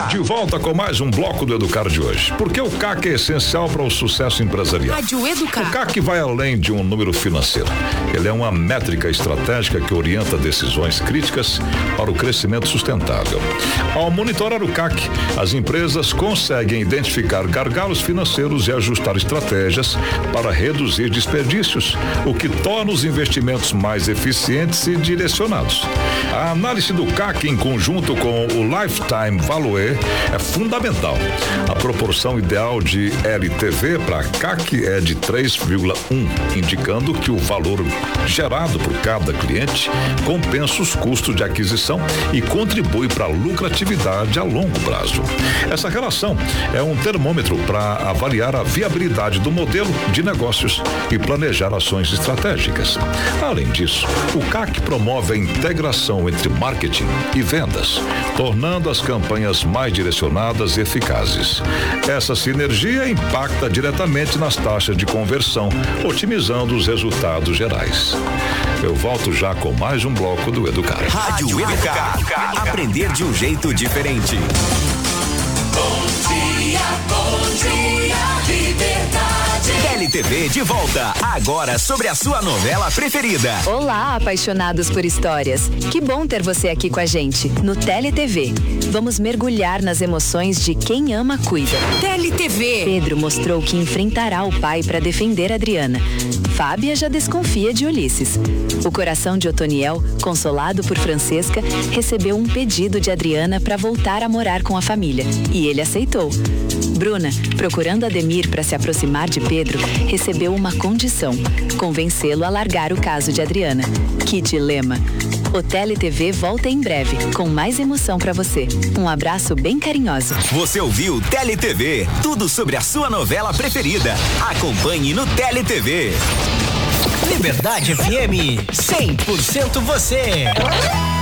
De volta com mais um bloco do Educar de hoje. Porque o CAC é essencial para o sucesso empresarial. Rádio Educar. O CAC vai além de um número financeiro. Ele é uma métrica estratégica que orienta decisões críticas para o crescimento sustentável. Ao monitorar o CAC, as empresas conseguem identificar gargalos financeiros e ajustar estratégias para reduzir desperdícios, o que torna os investimentos mais eficientes e direcionados. A análise do CAC em conjunto com o Lifetime Value é fundamental. A proporção ideal de LTV para CAC é de 3,1, indicando que o valor gerado por cada cliente compensa os custos de aquisição e contribui para a lucratividade a longo prazo. Essa relação é um termômetro para avaliar a viabilidade do modelo de negócios e planejar ações estratégicas. Além disso, o CAC promove a integração entre marketing e vendas, tornando as campanhas mais direcionadas e eficazes. Essa sinergia impacta diretamente nas taxas de conversão, otimizando os resultados gerais. Eu volto já com mais um bloco do Educar. Rádio Educar. Aprender de um jeito diferente. Bom dia, Liberdade. TeleTV de volta, agora sobre a sua novela preferida. Olá, apaixonados por histórias. Que bom ter você aqui com a gente, no TeleTV. Vamos mergulhar nas emoções de quem ama cuida. TeleTV. Pedro mostrou que enfrentará o pai para defender Adriana. Fábia já desconfia de Ulisses. O coração de Otoniel, consolado por Francesca, recebeu um pedido de Adriana para voltar a morar com a família, e ele aceitou. Bruna, procurando Ademir para se aproximar de Pedro, recebeu uma condição: convencê-lo a largar o caso de Adriana. Que dilema! O TeleTV volta em breve, com mais emoção para você. Um abraço bem carinhoso. Você ouviu TeleTV, tudo sobre a sua novela preferida. Acompanhe no TeleTV. Liberdade FM, 100% você.